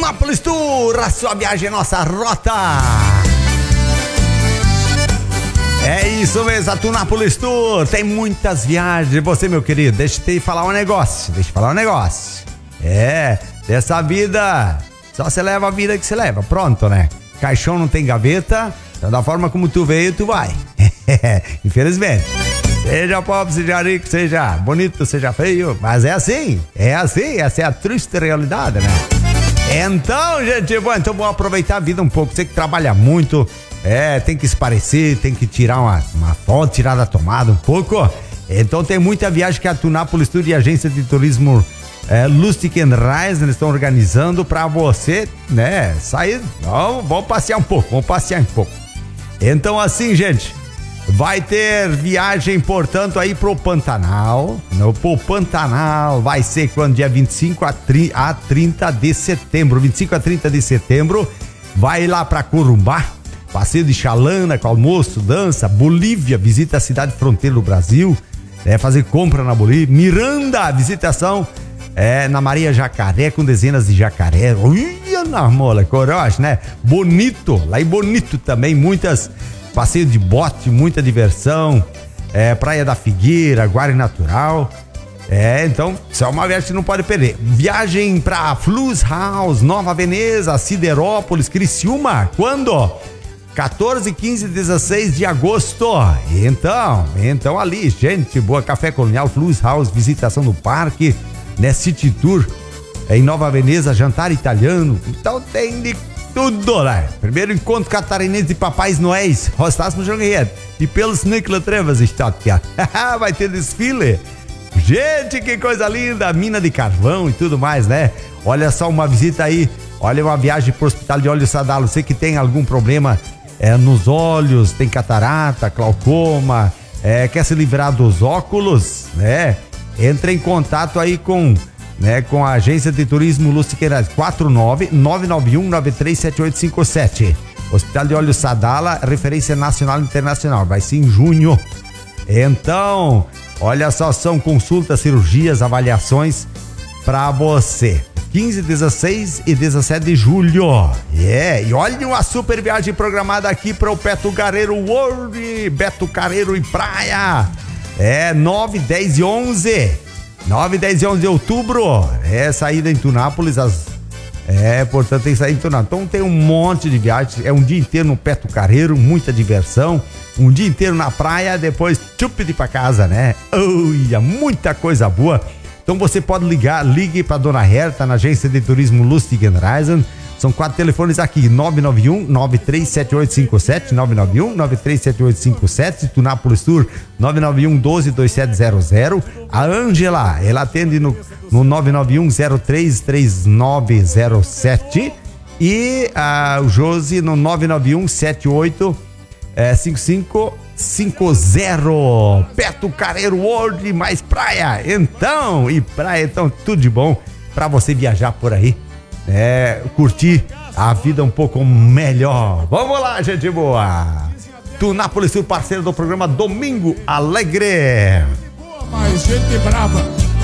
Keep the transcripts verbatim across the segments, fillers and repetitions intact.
Tunápolis Tour, a sua viagem, nossa rota. É isso mesmo, a Tunápolis Tour tem muitas viagens. Você, meu querido, deixa eu te falar um negócio, deixa eu falar um negócio. É, dessa vida, só você leva a vida que você leva, pronto, né? Caixão não tem gaveta, então da forma como tu veio, tu vai. Infelizmente. Seja pobre, seja rico, seja bonito, seja feio, mas é assim, é assim, essa é a triste realidade, né? Então, gente, bom, então vamos aproveitar a vida um pouco. Você que trabalha muito, é, tem que se parecer, tem que tirar uma, uma foto, tirar da tomada um pouco. Então tem muita viagem que a Tunápolis Tour e a agência de turismo é, Lustig and Reisen estão organizando pra você, né, sair, vamos, vamos passear um pouco, vamos passear um pouco. Então assim, gente, vai ter viagem, portanto, aí pro Pantanal. No, pro Pantanal vai ser quando? Dia vinte e cinco a trinta de setembro. vinte e cinco a trinta de setembro. Vai lá pra Corumbá. Passeio de Xalana com almoço, dança. Bolívia, visita a cidade fronteira do Brasil. É, fazer compra na Bolívia. Miranda, visitação é, na Maria Jacaré com dezenas de jacaré. Olha na mola, coragem, né? Bonito, lá em Bonito também, muitas. Passeio de bote, muita diversão, é, Praia da Figueira, Guarani Natural. É, então, isso é uma viagem que não pode perder. Viagem pra Flus House, Nova Veneza, Siderópolis, Criciúma. Quando? quatorze, quinze e dezesseis de agosto. Então, então ali, gente boa, Café Colonial, Flus House, visitação no parque, né, City Tour é, em Nova Veneza, jantar italiano. Então tem de tudo, né? Primeiro encontro catarinense de Papais Noéis, Rostasmo Jogueiro e pelos Nicola Trevas está aqui. Vai ter desfile. Gente, que coisa linda, mina de carvão e tudo mais, né? Olha só, uma visita aí, olha, uma viagem pro Hospital de Olhos Sadalo. Você que tem algum problema é, nos olhos, tem catarata, glaucoma, é, quer se livrar dos óculos, né? Entra em contato aí com né, com a agência de turismo Lustig and Reisen, quatro nove nove nove um nove três sete oito cinco sete. Hospital de Olhos Sadala, referência nacional e internacional, vai ser em junho. Então, olha só, são consultas, cirurgias, avaliações pra você. quinze, dezesseis e dezessete de julho. É, yeah. E olha uma super viagem programada aqui para o Beto Carreiro World, Beto Carreiro e Praia. É, nove, dez e onze. nove, dez e onze de outubro, é saída em Tunápolis, as, é, portanto tem saída em Tunápolis. Então tem um monte de viagens, é um dia inteiro no Beto Carreiro, muita diversão, um dia inteiro na praia, depois tchup de pra casa, né? Uia, muita coisa boa. Então você pode ligar, ligue pra Dona Herta na agência de turismo Lustig and Reisen. São quatro telefones aqui, nove nove um nove três sete oito cinco sete, nove nove um nove três sete oito cinco sete, Tunápolis Tour nove nove um um dois dois sete zero zero. A Ângela, ela atende no, no nove nove um zero três três nove zero sete e a, o Josi no nove nove um sete oito cinco cinco cinco zero. Beto Carreiro World mais praia, então, e praia, então tudo de bom pra você viajar por aí. É, curtir a vida um pouco melhor. Vamos lá, gente boa. Tunápolis Tour, parceiro do programa Domingo Alegre. Mais gente brava.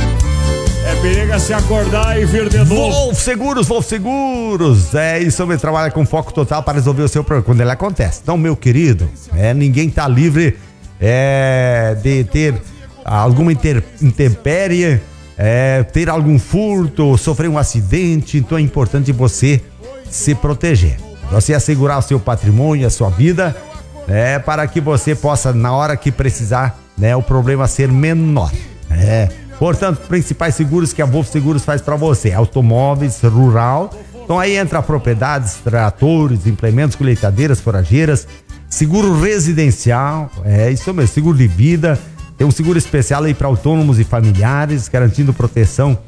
É perigo se acordar e vir de novo. Wolf Seguros, Wolf Seguros. É isso mesmo, trabalha com foco total para resolver o seu problema quando ele acontece. Então, meu querido, é, ninguém tá livre é, de ter alguma inter, intempérie. É, ter algum furto, sofrer um acidente, então é importante você se proteger, você assegurar o seu patrimônio, a sua vida, né, para que você possa, na hora que precisar, né, o problema ser menor. É, portanto, principais seguros que a Wolf Seguros faz para você: automóveis, rural, então aí entra propriedades, tratores, implementos, colheitadeiras, forrageiras, seguro residencial, é isso mesmo, seguro de vida. Tem um seguro especial aí para autônomos e familiares, garantindo proteção